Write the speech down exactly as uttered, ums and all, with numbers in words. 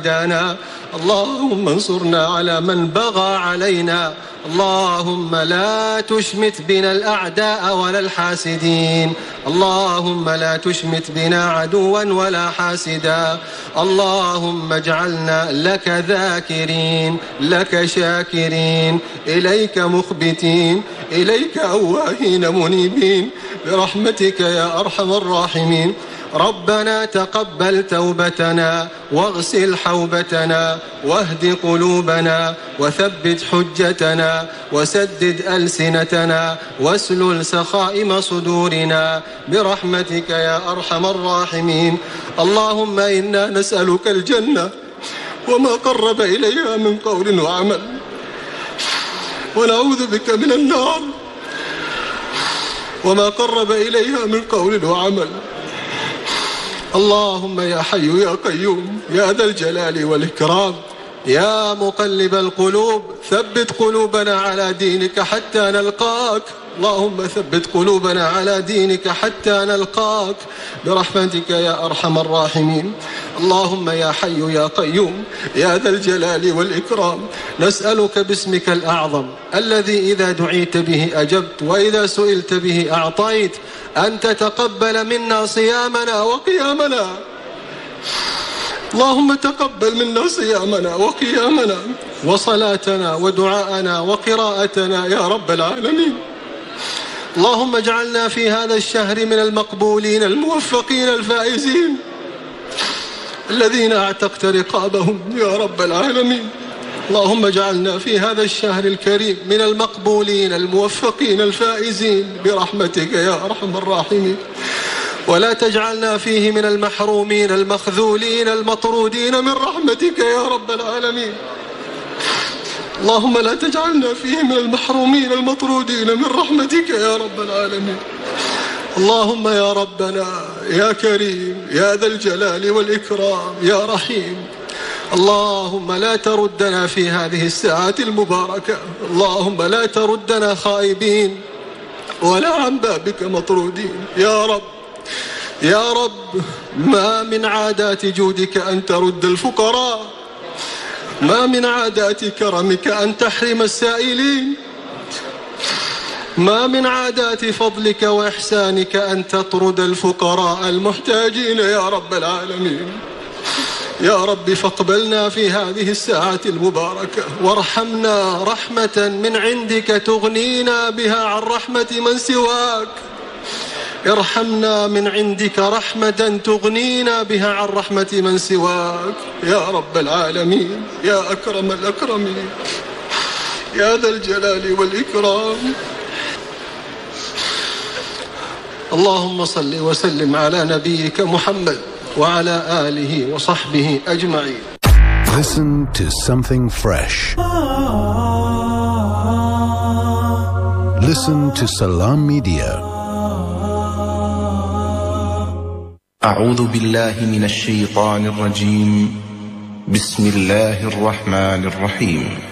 دانا. اللهم انصرنا على من بغى علينا. اللهم لا تشمت بنا الأعداء ولا الحاسدين. اللهم لا تشمت بنا عدوا ولا حاسدا. اللهم اجعلنا لك ذاكرين، لك شاكرين، إليك مخبتين، إليك أواهين منيبين، برحمتك يا أرحم الراحمين. ربنا تقبل توبتنا واغسل حوبتنا واهد قلوبنا وثبت حجتنا وسدد ألسنتنا واسلل سخائم صدورنا برحمتك يا أرحم الراحمين. اللهم إنا نسألك الجنة وما قرب إليها من قول وعمل، ونعوذ بك من النار وما قرب إليها من قول وعمل. اللهم يا حي يا قيوم يا ذا الجلال والإكرام يا مقلب القلوب ثبت قلوبنا على دينك حتى نلقاك. اللهم ثبت قلوبنا على دينك حتى نلقاك برحمتك يا أرحم الراحمين. اللهم يا حي يا قيوم يا ذا الجلال والإكرام نسألك باسمك الأعظم الذي إذا دعيت به أجبت وإذا سئلت به أعطيت أن تتقبل منا صيامنا وقيامنا. اللهم تقبل منا صيامنا وقيامنا وصلاتنا ودعاءنا وقراءتنا يا رب العالمين. اللهم اجعلنا في هذا الشهر من المقبولين الموفقين الفائزين الذين اعتقت رقابهم يا رب العالمين. اللهم اجعلنا في هذا الشهر الكريم من المقبولين الموفقين الفائزين برحمتك يا أرحم الراحمين، ولا تجعلنا فيه من المحرومين المخذولين المطرودين من رحمتك يا رب العالمين. اللهم لا تجعلنا فيه من المحرومين المطرودين من رحمتك يا رب العالمين. اللهم يا ربنا يا كريم يا ذا الجلال والإكرام يا رحيم، اللهم لا تردنا في هذه الساعة المباركة. اللهم لا تردنا خائبين ولا عن بابك مطرودين يا رب. يا رب ما من عادات جودك أن ترد الفقراء، ما من عادات كرمك أن تحرم السائلين، ما من عادات فضلك وإحسانك أن تطرد الفقراء المحتاجين يا رب العالمين. يا رب فاقبلنا في هذه الساعة المباركة وارحمنا رحمة من عندك تغنينا بها عن رحمة من سواك. ارحمنا من عندك رحمة تغنينا بها عن رحمة من سواك يا رب العالمين يا أكرم الأكرمين يا ذا الجلال والإكرام. اللهم صل وسلم على نبيك محمد وعلى آله وصحبه أجمعين. Listen to something fresh. Listen to Salam Media. أعوذ بالله من الشيطان الرجيم. بسم الله الرحمن الرحيم.